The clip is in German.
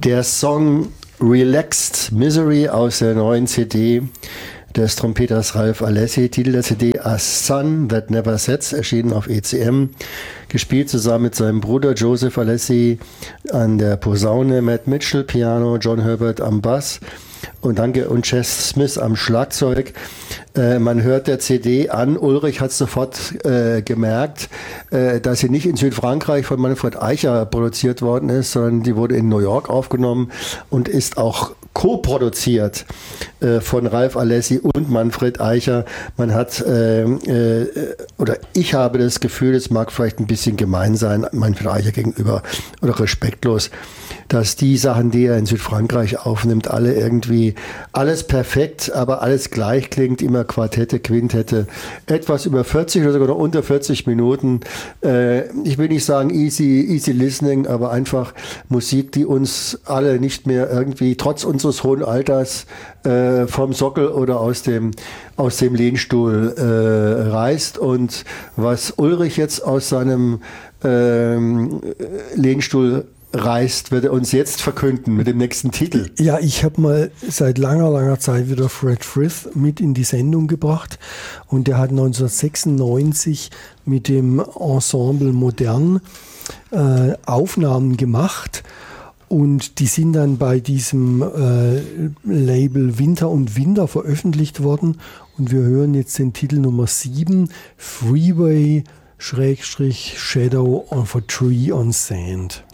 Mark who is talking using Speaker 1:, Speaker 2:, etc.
Speaker 1: Der Song Relaxed Misery aus der neuen CD des Trompeters Ralph Alessi, Titel der CD A Sun That Never Sets, erschienen auf ECM, gespielt zusammen mit seinem Bruder Joseph Alessi an der Posaune, Matt Mitchell Piano, John Herbert am Bass und Chess Smith am Schlagzeug. Man hört der CD an, Ulrich hat sofort gemerkt, dass sie nicht in Südfrankreich von Manfred Eicher produziert worden ist, sondern die wurde in New York aufgenommen und ist auch co-produziert von Ralph Alessi und Manfred Eicher. Man hat, oder ich habe das Gefühl, es mag vielleicht ein bisschen gemein sein, Manfred Eicher gegenüber oder respektlos, dass die Sachen, die er in Südfrankreich aufnimmt, alle irgendwie, alles perfekt, aber alles gleich klingt, immer Quartette, Quintette, etwas über 40 oder sogar noch unter 40 Minuten. Ich will nicht sagen easy listening, aber einfach Musik, die uns alle nicht mehr irgendwie, trotz unseres hohen Alters, vom Sockel oder aus dem Lehnstuhl reißt. Und was Ulrich jetzt aus seinem Lehnstuhl reißt, wird er uns jetzt verkünden mit dem nächsten Titel.
Speaker 2: Ja, ich habe mal seit langer Zeit wieder Fred Frith mit in die Sendung gebracht und der hat 1996 mit dem Ensemble Modern Aufnahmen gemacht und die sind dann bei diesem Label Winter und Winter veröffentlicht worden und wir hören jetzt den Titel Nummer 7, Freeway / Shadow of a Tree on Sand.